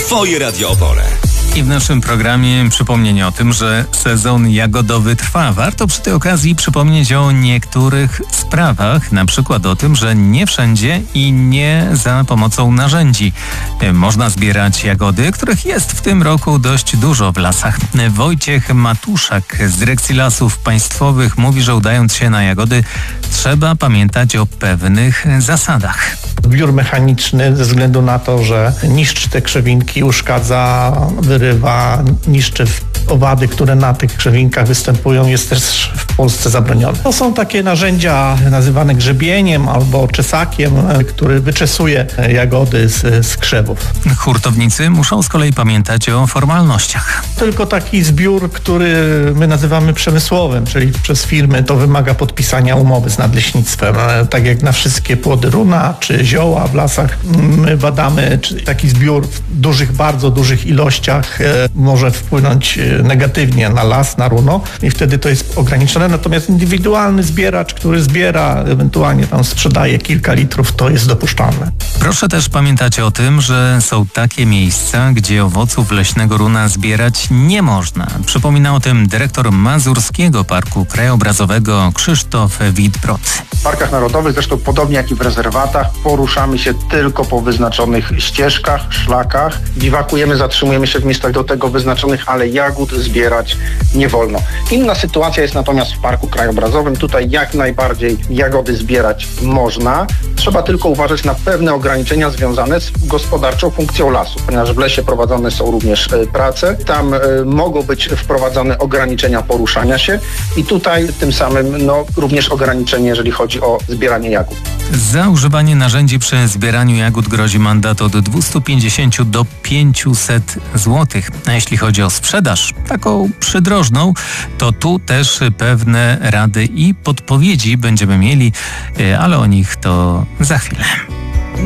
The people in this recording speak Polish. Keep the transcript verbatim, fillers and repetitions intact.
Twoje Radio Opole. I w naszym programie przypomnienie o tym, że sezon jagodowy trwa. Warto przy tej okazji przypomnieć o niektórych sprawach, na przykład o tym, że nie wszędzie i nie za pomocą narzędzi można zbierać jagody, których jest w tym roku dość dużo w lasach. Wojciech Matuszak z Dyrekcji Lasów Państwowych mówi, że udając się na jagody trzeba pamiętać o pewnych zasadach. Zbiór mechaniczny ze względu na to, że niszczy te krzewinki, uszkadza, wyrywa, niszczy owady, które na tych krzewinkach występują, jest też w Polsce zabronione. To są takie narzędzia nazywane grzebieniem albo czesakiem, który wyczesuje jagody z, z krzewów. Hurtownicy muszą z kolei pamiętać o formalnościach. Tylko taki zbiór, który my nazywamy przemysłowym, czyli przez firmy, to wymaga podpisania umowy z nadleśnictwem. Tak jak na wszystkie płody runa czy zioła w lasach, my badamy, czy taki zbiór w dużych, bardzo dużych ilościach może wpłynąć negatywnie na las, na runo i wtedy to jest ograniczone. Natomiast indywidualny zbieracz, który zbiera, ewentualnie tam sprzedaje kilka litrów, to jest dopuszczalne. Proszę też pamiętać o tym, że są takie miejsca, gdzie owoców leśnego runa zbierać nie można. Przypomina o tym dyrektor Mazurskiego Parku Krajobrazowego Krzysztof Witbrod. W parkach narodowych, zresztą podobnie jak i w rezerwatach, poruszamy się tylko po wyznaczonych ścieżkach, szlakach. Biwakujemy, zatrzymujemy się w miejscach do tego wyznaczonych, ale jagód zbierać nie wolno. Inna sytuacja jest natomiast w parku krajobrazowym. Tutaj jak najbardziej jagody zbierać można. Trzeba tylko uważać na pewne ograniczenia związane z gospodarczą funkcją lasu, ponieważ w lesie prowadzone są również prace. Tam y, mogą być wprowadzone ograniczenia poruszania się i tutaj tym samym no, również ograniczenie, jeżeli chodzi o zbieranie jagód. Za używanie narzędzi przy zbieraniu jagód grozi mandat od dwieście pięćdziesiąt do pięciuset złotych. A jeśli chodzi o sprzedaż, taką przydrożną, to tu też pewne rady i podpowiedzi będziemy mieli, ale o nich to za chwilę.